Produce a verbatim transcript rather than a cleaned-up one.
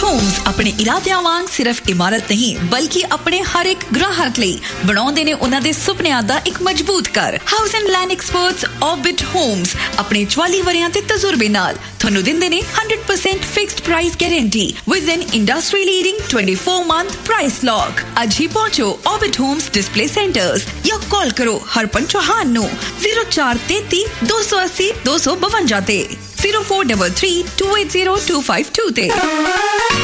Homes ਆਪਣੇ ਇਰਾਦਿਆਂ ਵਾਂਗ ਸਿਰਫ ਇਮਾਰਤ ਨਹੀਂ ਬਲਕਿ ਆਪਣੇ ਹਰ ਇੱਕ ਗ੍ਰਾਹਕ ਲਈ ਬਣਾਉਂਦੇ ਨੇ ਉਹਨਾਂ ਦੇ ਸੁਪਨਿਆਂ ਦਾ ਇੱਕ ਮਜ਼ਬੂਤ ਘਰ। House and land experts orbit homes ਆਪਣੇ ਚੁਆਲੀ ਵਰਿਆਂ ਦੇ ਤਜਰਬੇ ਨਾਲ ਤੁਹਾਨੂੰ ਦਿੰਦੇ ਨੇ one hundred percent fixed price guarantee with N industry leading twenty-four month price lock. ਅੱਜ ਹੀ ਪਹੁੰਚੋ ਆਰਬਿਟ ਹੋਮਸ ਡਿਸਪਲੇ ਸੈਂਟਰਸ ਜਾਂ ਕਾਲ ਕਰੋ ਹਰਪਨ ਚੌਹਾਨ ਨੂੰ zero four three three two eight zero two two five one ਤੇ zero four three three two eight zero two five two ਤੇ।